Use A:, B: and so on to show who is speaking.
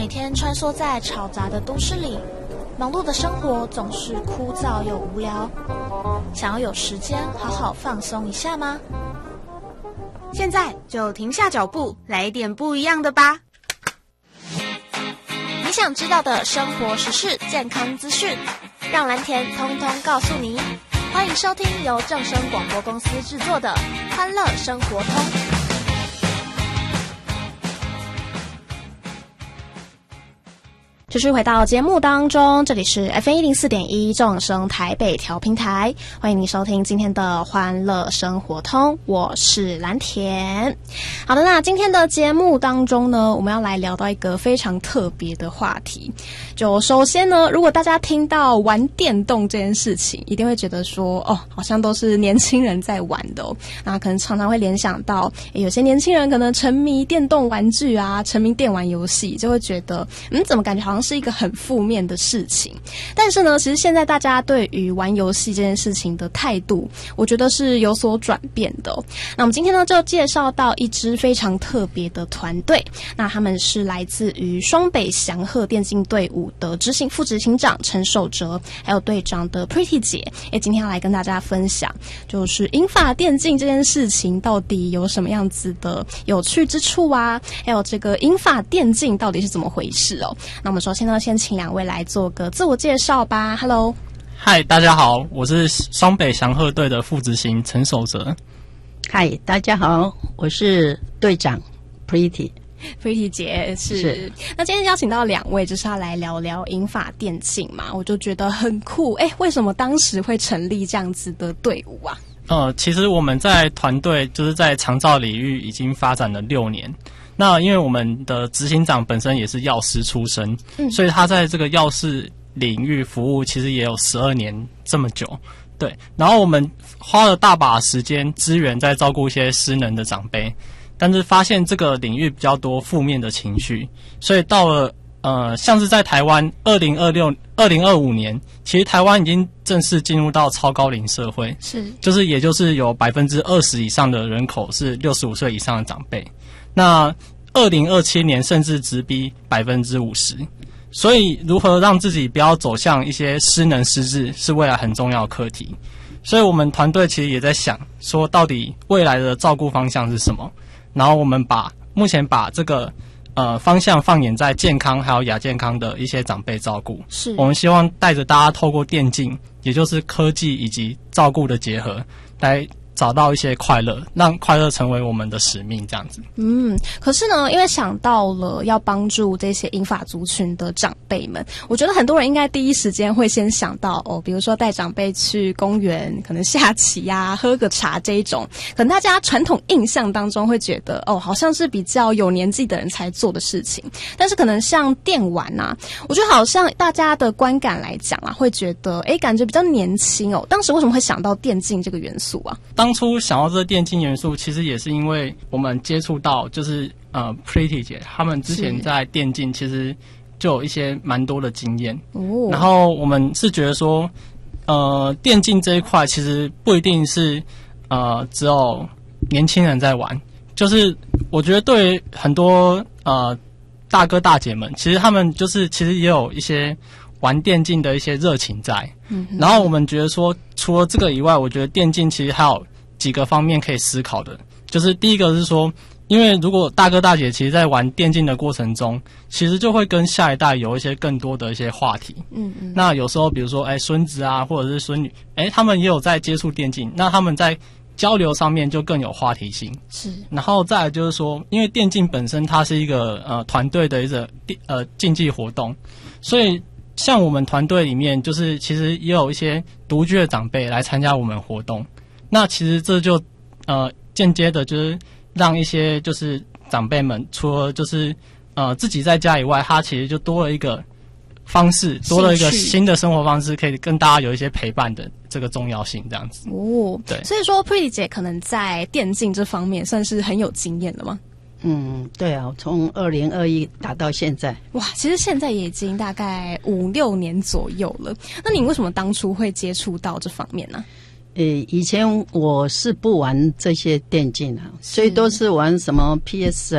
A: 每天穿梭在嘈杂的都市里，忙碌的生活总是枯燥又无聊。想要有时间好好放松一下吗？
B: 现在就停下脚步，来一点不一样的吧。
A: 你想知道的生活时事、健康资讯，让蓝田通通告诉你。欢迎收听由正声广播公司制作的《欢乐生活通》。继续回到节目当中，这里是 FM104.1 正声台北调频台，欢迎您收听今天的欢乐生活通，我是蓝田。好的，那今天的节目当中呢，我们要来聊到一个非常特别的话题。就首先呢，如果大家听到玩电动这件事情，一定会觉得说，好像都是年轻人在玩的哦。那可能常常会联想到，有些年轻人可能沉迷电动玩具啊，沉迷电玩游戏，就会觉得，怎么感觉好像是一个很负面的事情。但是呢，其实现在大家对于玩游戏这件事情的态度，我觉得是有所转变的哦。那我们今天呢，就介绍到一支非常特别的团队，那他们是来自于双北祥鹤电竞队伍的副执行长陈守哲，还有队长的 Pretty 姐，今天要来跟大家分享，就是英法电竞这件事情到底有什么样子的有趣之处啊，还有这个英法电竞到底是怎么回事哦。那我们首先呢，先请两位来做个自我介绍吧。Hello，
C: 嗨，大家好，我是双北祥鹤队的副执行陈守哲。
D: 嗨，大家好，我是队长 Pretty
A: 姐是。那今天邀请到两位，就是要来聊聊英法电竞嘛，我就觉得很酷。为什么当时会成立这样子的队伍啊？
C: 其实我们在团队就是在长照领域已经发展了6年。那因为我们的执行长本身也是药师出身，所以他在这个药师领域服务其实也有12年这么久。对，然后我们花了大把时间资源在照顾一些失能的长辈，但是发现这个领域比较多负面的情绪，所以到了像是在台湾2025年，其实台湾已经正式进入到超高龄社会，也就是有20%以上的人口是65岁以上的长辈。那2027年甚至直逼50%，所以如何让自己不要走向一些失能失智，是未来很重要的课题。所以我们团队其实也在想说，到底未来的照顾方向是什么？然后我们目前把这个方向放眼在健康还有亚健康的一些长辈照顾。我们希望带着大家透过电竞，也就是科技以及照顾的结合，来找到一些快乐，让快乐成为我们的使命，这样子。
A: 可是呢，因为想到了要帮助这些英法族群的长辈们，我觉得很多人应该第一时间会先想到比如说带长辈去公园，可能下棋啊，喝个茶这一种，可能大家传统印象当中会觉得好像是比较有年纪的人才做的事情。但是可能像电玩啊，我觉得好像大家的观感来讲啊，会觉得感觉比较年轻哦。当时为什么会想到电竞这个元素啊？
C: 当初想到这个电竞元素，其实也是因为我们接触到就是Pretty 姐他们之前在电竞其实就有一些蛮多的经验然后我们是觉得说电竞这一块其实不一定是只有年轻人在玩，就是我觉得对很多大哥大姐们，其实他们就是其实也有一些玩电竞的一些热情在然后我们觉得说除了这个以外，我觉得电竞其实还有几个方面可以思考的。就是第一个是说，因为如果大哥大姐其实在玩电竞的过程中，其实就会跟下一代有一些更多的一些话题那有时候比如说孙子啊或者是孙女他们也有在接触电竞，那他们在交流上面就更有话题性然后再来就是说，因为电竞本身它是一个团队的一个竞技活动，所以像我们团队里面就是其实也有一些独居的长辈来参加我们活动，那其实这就间接的就是让一些就是长辈们除了就是自己在家以外，他其实就多了一个方式，多了一个新的生活方式，可以跟大家有一些陪伴的这个重要性，这样子对。
A: 所以说 Pretty 姐可能在电竞这方面算是很有经验了吗？
D: 对啊，从2021打到现在。
A: 哇，其实现在也已经大概5-6年左右了。那你为什么当初会接触到这方面呢？
D: 以前我是不玩这些电竞啊，所以都是玩什么 PS